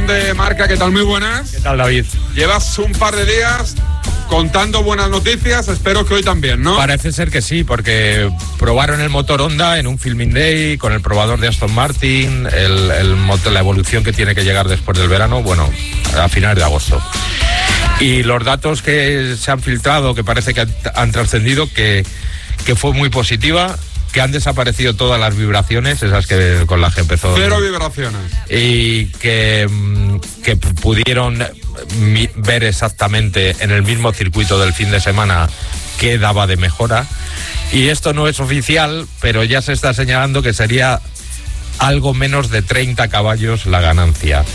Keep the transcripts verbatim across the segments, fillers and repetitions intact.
redacción de Marca. ¿Qué tal? Muy buenas. ¿Qué tal, David? Llevas un par de días contando buenas noticias, espero que hoy también, ¿no? Parece ser que sí, porque probaron el motor Honda en un filming day con el probador de Aston Martin, el, el motor, la evolución que tiene que llegar después del verano, bueno, a finales de agosto. Y los datos que se han filtrado, que parece que han, han trascendido, que, que fue muy positiva, que han desaparecido todas las vibraciones, esas que con las que empezó. Cero vibraciones. Y que, que pudieron ver exactamente en el mismo circuito del fin de semana qué daba de mejora. Y esto no es oficial, pero ya se está señalando que sería algo menos de treinta caballos la ganancia.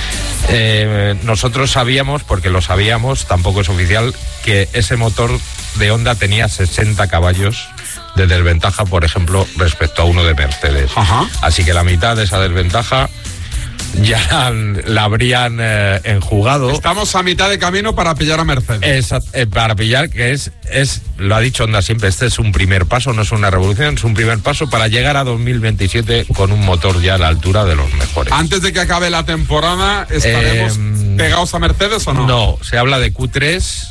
Eh, nosotros sabíamos, porque lo sabíamos, tampoco es oficial, que ese motor de Honda tenía sesenta caballos de desventaja, por ejemplo, respecto a uno de Mercedes. Ajá. Así que la mitad de esa desventaja ya la, la habrían eh, enjugado. Estamos a mitad de camino para pillar a Mercedes. Esa, eh, para pillar, que es, es, lo ha dicho Honda siempre, este es un primer paso, no es una revolución, es un primer paso para llegar a dos mil veintisiete con un motor ya a la altura de los mejores. Antes de que acabe la temporada, ¿estaremos eh, pegados a Mercedes o no? No, se habla de Q tres.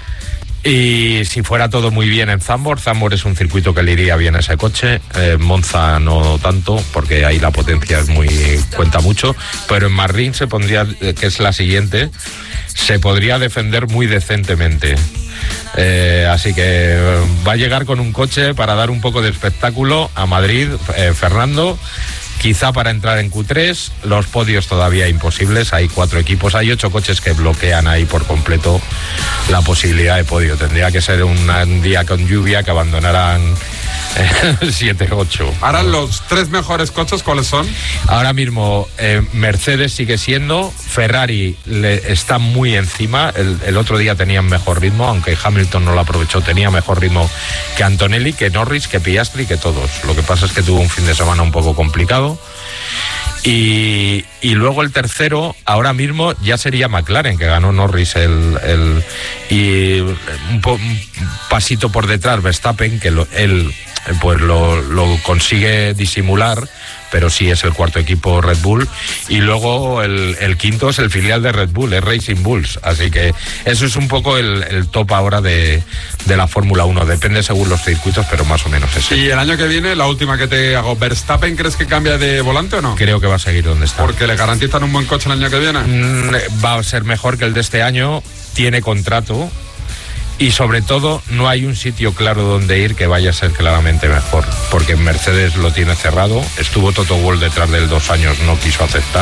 Y si fuera todo muy bien en Zandvoort, Zandvoort es un circuito que le iría bien a ese coche, eh, Monza no tanto, porque ahí la potencia es muy cuenta mucho, pero en Marlin se pondría, que es la siguiente, se podría defender muy decentemente. Eh, así que va a llegar con un coche para dar un poco de espectáculo a Madrid, eh, Fernando. Quizá para entrar en Q tres, los podios todavía imposibles, hay cuatro equipos, hay ocho coches que bloquean ahí por completo la posibilidad de podio. Tendría que ser un, un día con lluvia que abandonaran siete ocho. Ahora los tres mejores coches, ¿cuáles son? Ahora mismo eh, Mercedes sigue siendo, Ferrari le está muy encima, el, el otro día tenían mejor ritmo, aunque Hamilton no lo aprovechó, tenía mejor ritmo que Antonelli, que Norris, que Piastri, que todos. Lo que pasa es que tuvo un fin de semana un poco complicado. Y, y luego el tercero ahora mismo ya sería McLaren, que ganó Norris el, el y un, po, un pasito por detrás Verstappen, que lo, él pues lo, lo consigue disimular, pero sí es el cuarto equipo Red Bull. Y luego el, el quinto es el filial de Red Bull, es Racing Bulls. Así que eso es un poco el, el top ahora de, de la Fórmula uno. Depende según los circuitos, pero más o menos es. Y el año que viene, la última que te hago, ¿Verstappen crees que cambia de volante o no? Creo que va a seguir donde está. ¿Porque le garantizan un buen coche el año que viene? Mm, va a ser mejor que el de este año, tiene contrato. Y sobre todo no hay un sitio claro donde ir que vaya a ser claramente mejor, porque Mercedes lo tiene cerrado, estuvo Toto Wolff detrás de él dos años, no quiso aceptar,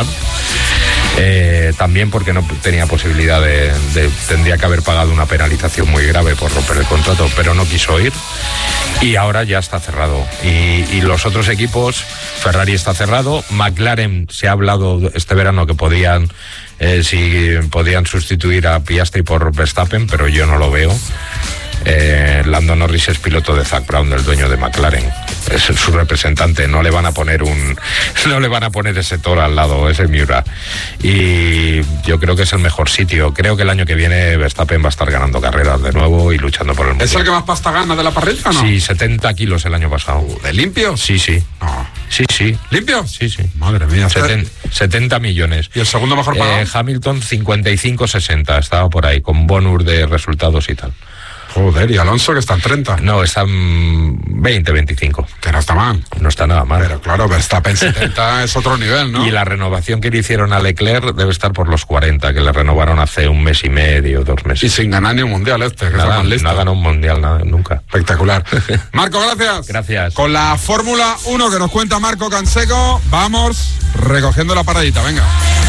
eh, también porque no tenía posibilidad de, de, tendría que haber pagado una penalización muy grave por romper el contrato, pero no quiso ir, y ahora ya está cerrado. Y, y los otros equipos, Ferrari está cerrado, McLaren se ha hablado este verano que podían Eh, si podían sustituir a Piastri por Verstappen, pero yo no lo veo. Eh, Lando Norris es piloto de Zak Brown, el dueño de McLaren, es su representante, no le van a poner un no le van a poner ese toro al lado, ese Miura, y yo creo que es el mejor sitio. Creo que el año que viene Verstappen va a estar ganando carreras de nuevo y luchando por el mundial. ¿Es el que más pasta gana de la parrilla o no? Sí, setenta kilos el año pasado. ¿De limpio? Sí, sí. No. Sí, sí. ¿Limpio? Sí, sí. Madre mía. Seten, setenta millones. ¿Y el segundo mejor pagado? Eh, Hamilton cincuenta y cinco sesenta, estaba por ahí, con bonus de resultados y tal. Joder, y Alonso que está en treinta. No, están veinte, veinticinco. Que no está mal. No está nada mal. Pero claro, Verstappen setenta es otro nivel, ¿no? Y la renovación que le hicieron a Leclerc debe estar por los cuarenta, que le renovaron hace un mes y medio, dos meses. Y sin ganar ni un mundial este, que nada, es más listo. No ha ganado un mundial nada, nunca. Espectacular. Marco, gracias. Gracias. Con la Fórmula uno que nos cuenta Marco Canseco, vamos recogiendo la paradita, venga.